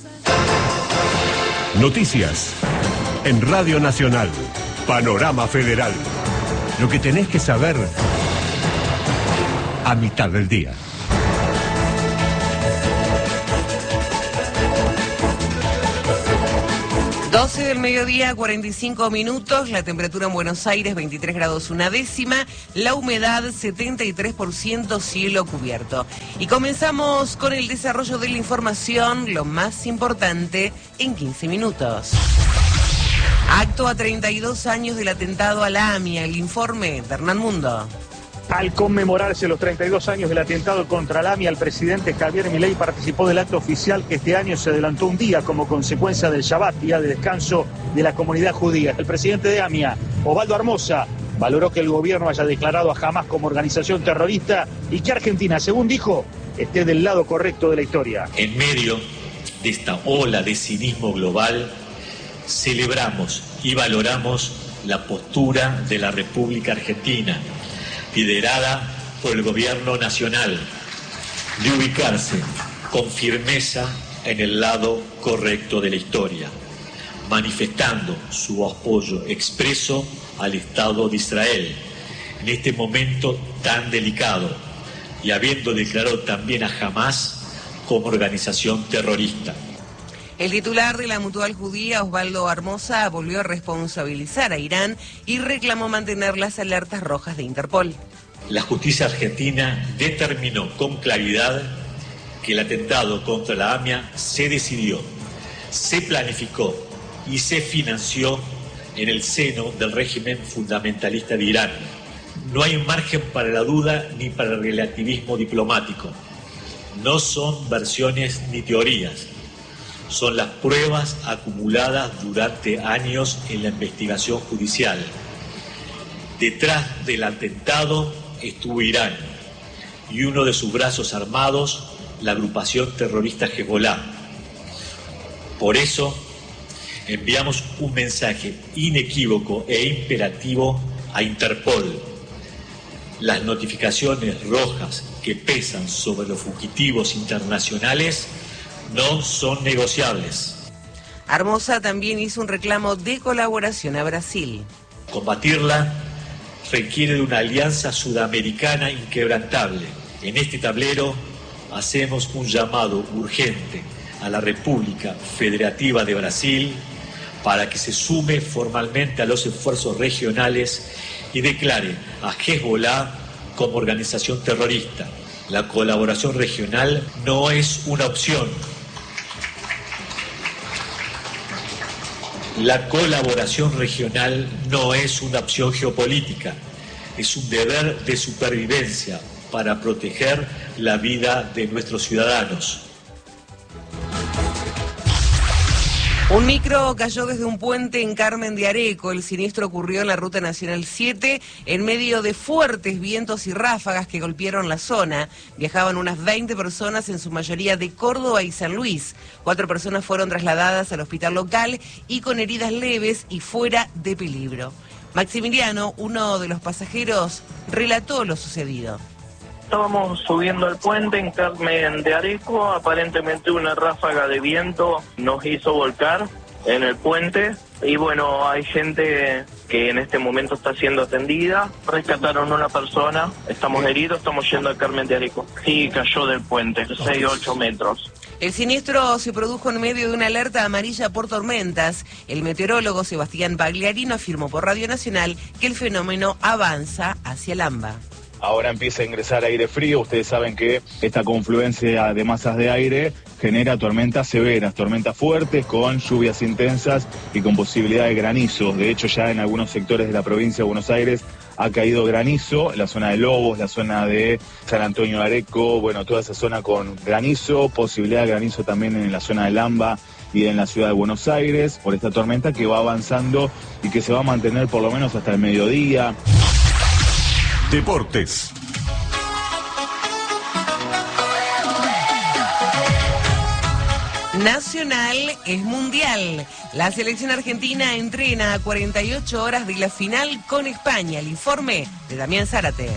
Noticias en Radio Nacional. Panorama Federal. Lo que tenés que saber a mitad del día. 12 del mediodía, 45 minutos, la temperatura en Buenos Aires 23 grados una décima, la humedad 73%, cielo cubierto. Y comenzamos con el desarrollo de la información, lo más importante en 15 minutos. Acto a 32 años del atentado a la AMIA, el informe de Hernán Mundo. Al conmemorarse los 32 años del atentado contra la AMIA, el presidente Javier Milei participó del acto oficial que este año se adelantó un día como consecuencia del Shabbat, día de descanso de la comunidad judía. El presidente de AMIA, Osvaldo Armoza, valoró que el gobierno haya declarado a Hamás como organización terrorista y que Argentina, según dijo, esté del lado correcto de la historia. En medio de esta ola de cinismo global, celebramos y valoramos la postura de la República Argentina, liderada por el gobierno nacional, de ubicarse con firmeza en el lado correcto de la historia, manifestando su apoyo expreso al Estado de Israel en este momento tan delicado y habiendo declarado también a Hamás como organización terrorista. El titular de la Mutual Judía, Osvaldo Armoza, volvió a responsabilizar a Irán y reclamó mantener las alertas rojas de Interpol. La justicia argentina determinó con claridad que el atentado contra la AMIA se decidió, se planificó y se financió en el seno del régimen fundamentalista de Irán. No hay margen para la duda ni para el relativismo diplomático. No son versiones ni teorías. Son las pruebas acumuladas durante años en la investigación judicial. Detrás del atentado estuvo Irán y uno de sus brazos armados, la agrupación terrorista Hezbollah. Por eso enviamos un mensaje inequívoco e imperativo a Interpol. Las notificaciones rojas que pesan sobre los fugitivos internacionales no son negociables. Armoza también hizo un reclamo de colaboración a Brasil. Combatirla requiere de una alianza sudamericana inquebrantable. En este tablero hacemos un llamado urgente a la República Federativa de Brasil para que se sume formalmente a los esfuerzos regionales y declare a Hezbollah como organización terrorista. La colaboración regional no es una opción. La colaboración regional no es una opción geopolítica, es un deber de supervivencia para proteger la vida de nuestros ciudadanos. Un micro cayó desde un puente en Carmen de Areco. El siniestro ocurrió en la Ruta Nacional 7 en medio de fuertes vientos y ráfagas que golpearon la zona. Viajaban unas 20 personas, en su mayoría de Córdoba y San Luis. 4 personas fueron trasladadas al hospital local y con heridas leves y fuera de peligro. Maximiliano, uno de los pasajeros, relató lo sucedido. Estábamos subiendo el puente en Carmen de Areco, aparentemente una ráfaga de viento nos hizo volcar en el puente y bueno, hay gente que en este momento está siendo atendida, rescataron una persona, estamos heridos, estamos yendo a Carmen de Areco. Sí, cayó del puente, 6-8 metros. El siniestro se produjo en medio de una alerta amarilla por tormentas. El meteorólogo Sebastián Pagliarino afirmó por Radio Nacional que el fenómeno avanza hacia el AMBA. Ahora empieza a ingresar aire frío. Ustedes saben que esta confluencia de masas de aire genera tormentas severas, tormentas fuertes con lluvias intensas y con posibilidad de granizo. De hecho, ya en algunos sectores de la provincia de Buenos Aires ha caído granizo, la zona de Lobos, la zona de San Antonio de Areco, bueno, toda esa zona con granizo, posibilidad de granizo también en la zona del AMBA y en la ciudad de Buenos Aires, por esta tormenta que va avanzando y que se va a mantener por lo menos hasta el mediodía. Deportes. Nacional es mundial. La selección argentina entrena a 48 horas de la final con España. El informe de Damián Zárate.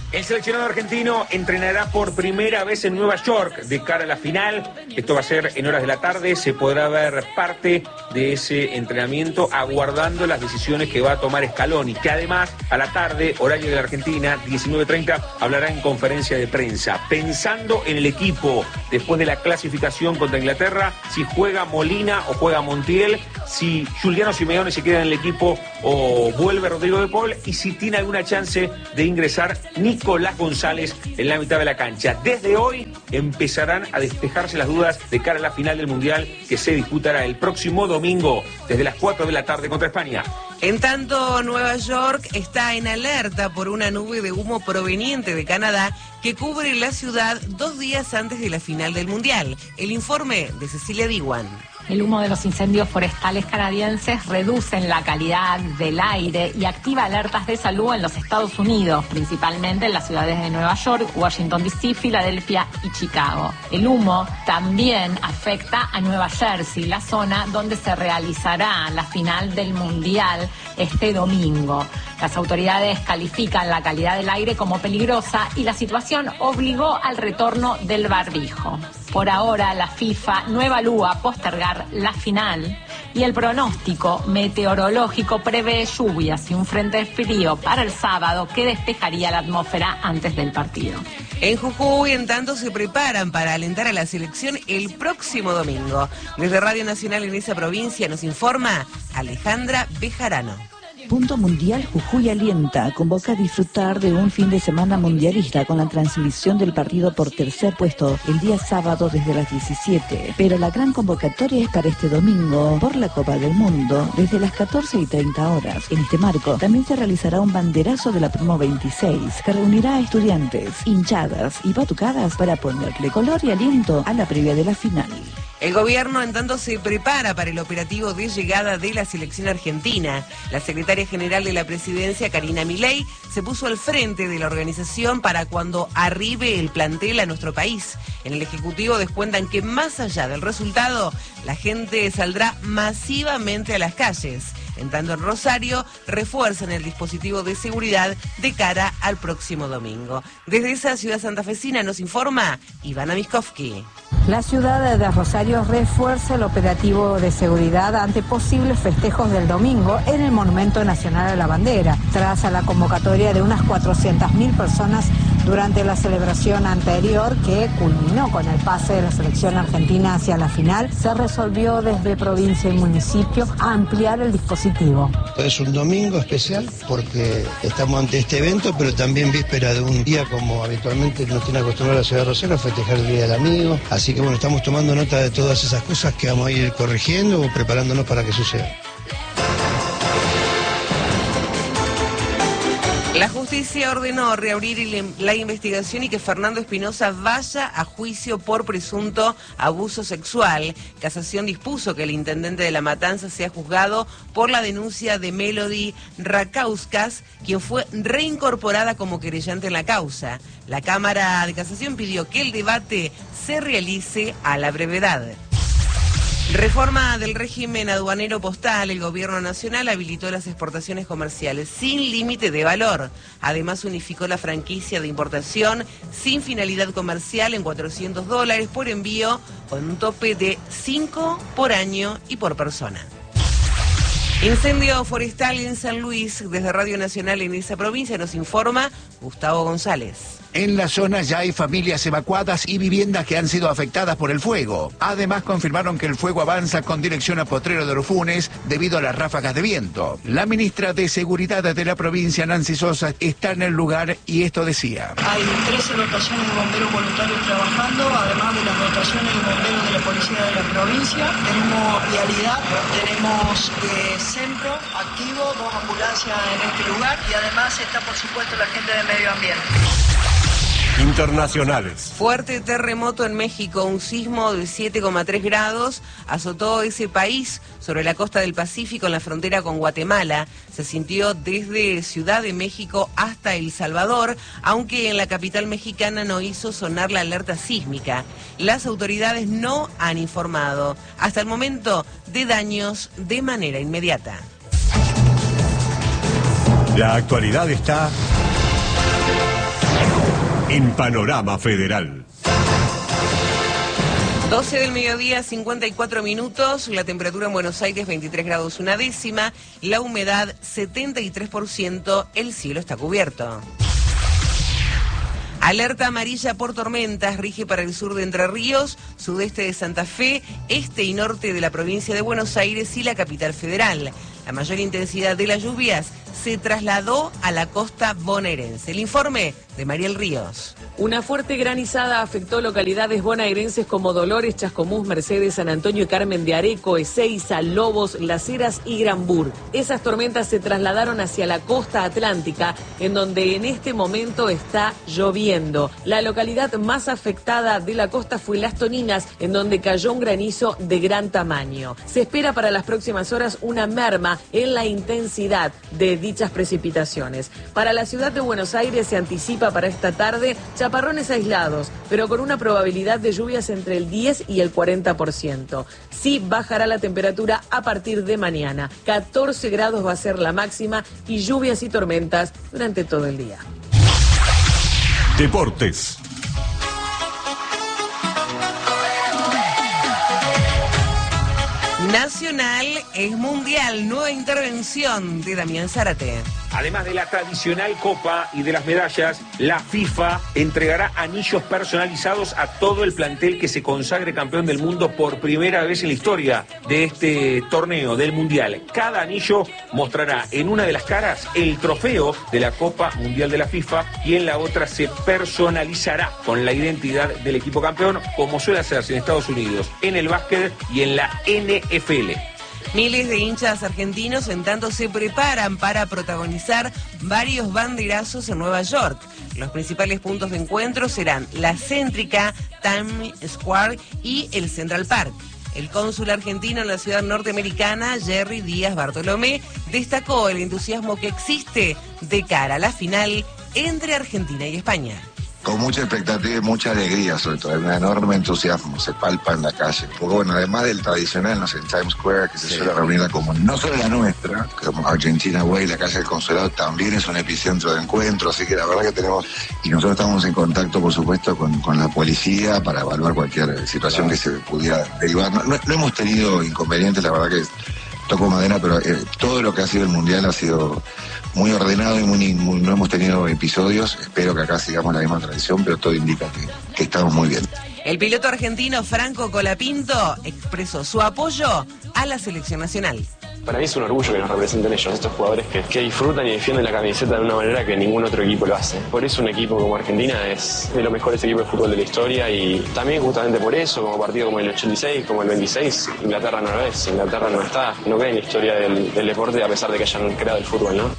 El seleccionado argentino entrenará por primera vez en Nueva York de cara a la final. Esto va a ser en horas de la tarde. Se podrá ver parte de ese entrenamiento aguardando las decisiones que va a tomar Scaloni, que además a la tarde, horario de la Argentina, 19:30, hablará en conferencia de prensa. Pensando en el equipo después de la clasificación contra Inglaterra, si juega Molina o juega Montiel, si Giuliano Simeone se queda en el equipo o vuelve Rodrigo de Paul, y si tiene alguna chance de ingresar Nicolás González en la mitad de la cancha. Desde hoy empezarán a despejarse las dudas de cara a la final del Mundial, que se disputará el próximo domingo desde las 4 de la tarde contra España. En tanto, Nueva York está en alerta por una nube de humo proveniente de Canadá que cubre la ciudad 2 días antes de la final del Mundial. El informe de Cecilia Diwan. El humo de los incendios forestales canadienses reducen la calidad del aire y activa alertas de salud en los Estados Unidos, principalmente en las ciudades de Nueva York, Washington D.C., Filadelfia y Chicago. El humo también afecta a Nueva Jersey, la zona donde se realizará la final del Mundial este domingo. Las autoridades califican la calidad del aire como peligrosa y la situación obligó al retorno del barbijo. Por ahora, la FIFA no evalúa postergar la final y el pronóstico meteorológico prevé lluvias y un frente frío para el sábado que despejaría la atmósfera antes del partido. En Jujuy, en tanto, se preparan para alentar a la selección el próximo domingo. Desde Radio Nacional en esa provincia nos informa Alejandra Bejarano. Punto Mundial Jujuy alienta, convoca a disfrutar de un fin de semana mundialista con la transmisión del partido por tercer puesto el día sábado desde las 17. Pero la gran convocatoria es para este domingo por la Copa del Mundo desde las 14:30 horas. En este marco también se realizará un banderazo de la Promo 26 que reunirá a estudiantes, hinchadas y batucadas para ponerle color y aliento a la previa de la final. El gobierno, en tanto, se prepara para el operativo de llegada de la selección argentina. La secretaria general de la presidencia, Karina Milei, se puso al frente de la organización para cuando arribe el plantel a nuestro país. En el Ejecutivo descuentan que más allá del resultado, la gente saldrá masivamente a las calles. En tanto, en Rosario refuerzan el dispositivo de seguridad de cara al próximo domingo. Desde esa ciudad santafesina nos informa Ivana Miskovsky. La ciudad de Rosario refuerza el operativo de seguridad ante posibles festejos del domingo en el Monumento Nacional a la Bandera, tras a la convocatoria de unas 400.000 personas durante la celebración anterior que culminó con el pase de la selección argentina hacia la final. Se resolvió desde provincia y municipio ampliar el dispositivo. Es un domingo especial porque estamos ante este evento, pero también víspera de un día como habitualmente nos tiene acostumbrado la ciudad de Rosario a festejar el Día del Amigo. Así que bueno, estamos tomando nota de todas esas cosas que vamos a ir corrigiendo o preparándonos para que suceda. La justicia ordenó reabrir la investigación y que Fernando Espinosa vaya a juicio por presunto abuso sexual. Casación dispuso que el intendente de La Matanza sea juzgado por la denuncia de Melody Rakauskas, quien fue reincorporada como querellante en la causa. La Cámara de Casación pidió que el debate se realice a la brevedad. Reforma del régimen aduanero postal. El gobierno nacional habilitó las exportaciones comerciales sin límite de valor. Además, unificó la franquicia de importación sin finalidad comercial en $400 por envío, con un tope de 5 por año y por persona. Incendio forestal en San Luis. Desde Radio Nacional en esa provincia nos informa Gustavo González. En la zona ya hay familias evacuadas y viviendas que han sido afectadas por el fuego. Además, confirmaron que el fuego avanza con dirección a Potrero de los Funes debido a las ráfagas de viento. La ministra de Seguridad de la provincia, Nancy Sosa, está en el lugar y esto decía. Hay 13 dotaciones de bomberos voluntarios trabajando, además de las dotaciones de bomberos de la policía de la provincia. Tenemos vialidad, tenemos centro activo, 2 ambulancias en este lugar y además está, por supuesto, la gente de medio ambiente. Internacionales. Fuerte terremoto en México. Un sismo de 7,3 grados azotó ese país sobre la costa del Pacífico en la frontera con Guatemala. Se sintió desde Ciudad de México hasta El Salvador, aunque en la capital mexicana no hizo sonar la alerta sísmica. Las autoridades no han informado hasta el momento de daños de manera inmediata. La actualidad está en Panorama Federal. 12 del mediodía, 54 minutos, la temperatura en Buenos Aires 23 grados una décima, la humedad 73%, el cielo está cubierto. Alerta amarilla por tormentas rige para el sur de Entre Ríos, sudeste de Santa Fe, este y norte de la provincia de Buenos Aires y la capital federal. La mayor intensidad de las lluvias se trasladó a la costa bonaerense. El informe de Mariel Ríos. Una fuerte granizada afectó localidades bonaerenses como Dolores, Chascomús, Mercedes, San Antonio y Carmen de Areco, Ezeiza, Lobos, Las Heras y Granbur. Esas tormentas se trasladaron hacia la costa atlántica, en donde en este momento está lloviendo. La localidad más afectada de la costa fue Las Toninas, en donde cayó un granizo de gran tamaño. Se espera para las próximas horas una merma en la intensidad de dichas precipitaciones. Para la ciudad de Buenos Aires se anticipa para esta tarde chaparrones aislados, pero con una probabilidad de lluvias entre el 10 y el 40%. Sí bajará la temperatura a partir de mañana. 14 grados va a ser la máxima y lluvias y tormentas durante todo el día. Deportes. Nacional es mundial, nueva intervención de Damián Zárate. Además de la tradicional copa y de las medallas, la FIFA entregará anillos personalizados a todo el plantel que se consagre campeón del mundo por primera vez en la historia de este torneo del Mundial. Cada anillo mostrará en una de las caras el trofeo de la Copa Mundial de la FIFA y en la otra se personalizará con la identidad del equipo campeón, como suele hacerse en Estados Unidos, en el básquet y en la NFL. Miles de hinchas argentinos en tanto se preparan para protagonizar varios banderazos en Nueva York. Los principales puntos de encuentro serán la céntrica Times Square y el Central Park. El cónsul argentino en la ciudad norteamericana, Jerry Díaz Bartolomé, destacó el entusiasmo que existe de cara a la final entre Argentina y España. Con mucha expectativa y mucha alegría, sobre todo, un enorme entusiasmo, se palpa en la calle. Porque bueno, además del tradicional, no sé, en Times Square, que se suele reunir la comunidad, no solo la nuestra, como Argentina Way, la calle del Consulado, también es un epicentro de encuentro, así que la verdad que tenemos, y nosotros estamos en contacto, por supuesto, con la policía para evaluar cualquier situación que se pudiera derivar. No hemos tenido inconvenientes, la verdad que toco madera, pero todo lo que ha sido el Mundial ha sido muy ordenado y no hemos tenido episodios. Espero que acá sigamos la misma tradición, pero todo indica que estamos muy bien. El piloto argentino Franco Colapinto expresó su apoyo a la selección nacional. Para mí es un orgullo que nos representen ellos, estos jugadores que disfrutan y defienden la camiseta de una manera que ningún otro equipo lo hace. Por eso un equipo como Argentina es de los mejores equipos de fútbol de la historia y también justamente por eso, como partido como el 86, como el 26, Inglaterra no lo es, Inglaterra no está, no ve en la historia del deporte a pesar de que hayan creado el fútbol, ¿no?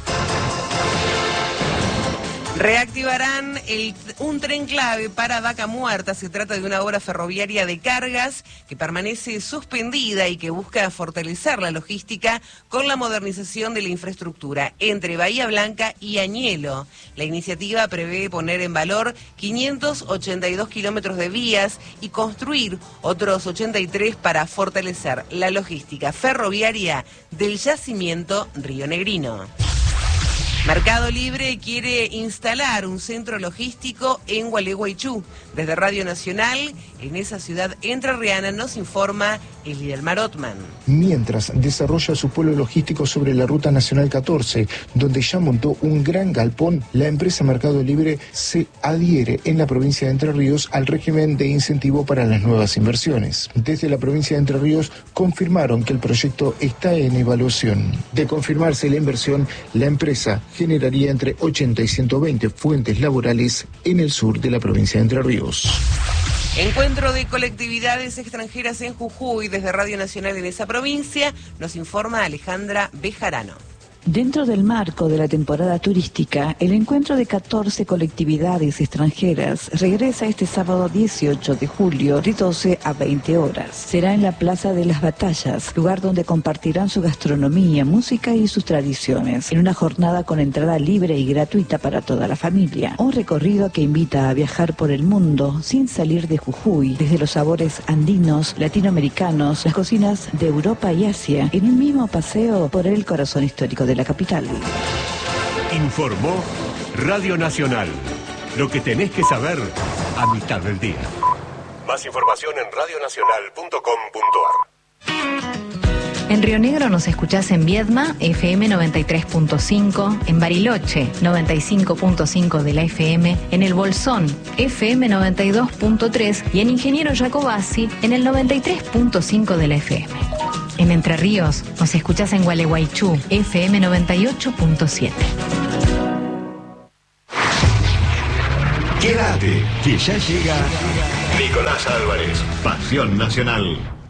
Reactivarán un tren clave para Vaca Muerta. Se trata de una obra ferroviaria de cargas que permanece suspendida y que busca fortalecer la logística con la modernización de la infraestructura entre Bahía Blanca y Añelo. La iniciativa prevé poner en valor 582 kilómetros de vías y construir otros 83 para fortalecer la logística ferroviaria del yacimiento Río Negrino. Mercado Libre quiere instalar un centro logístico en Gualeguaychú. Desde Radio Nacional, en esa ciudad entrerriana, nos informa Elidelmar Otman. Mientras desarrolla su polo logístico sobre la Ruta Nacional 14, donde ya montó un gran galpón, la empresa Mercado Libre se adhiere en la provincia de Entre Ríos al régimen de incentivo para las nuevas inversiones. Desde la provincia de Entre Ríos confirmaron que el proyecto está en evaluación. De confirmarse la inversión, la empresa generaría entre 80 y 120 fuentes laborales en el sur de la provincia de Entre Ríos. Encuentro de colectividades extranjeras en Jujuy. Desde Radio Nacional en esa provincia nos informa Alejandra Bejarano. Dentro del marco de la temporada turística, el encuentro de 14 colectividades extranjeras regresa este sábado 18 de julio de 12 a 20 horas. Será en la Plaza de las Batallas, lugar donde compartirán su gastronomía, música y sus tradiciones, en una jornada con entrada libre y gratuita para toda la familia. Un recorrido que invita a viajar por el mundo sin salir de Jujuy, desde los sabores andinos, latinoamericanos, las cocinas de Europa y Asia, en un mismo paseo por el corazón histórico de la capital. Informó Radio Nacional. Lo que tenés que saber a mitad del día. Más información en radionacional.com.ar. En Río Negro nos escuchás en Viedma, FM 93.5, en Bariloche, 95.5 de la FM, en El Bolsón, FM 92.3 y en Ingeniero Jacobasi, en el 93.5 de la FM. En Entre Ríos nos escuchás en Gualeguaychú, FM 98.7. Quédate, que ya llega Nicolás Álvarez, Pasión Nacional.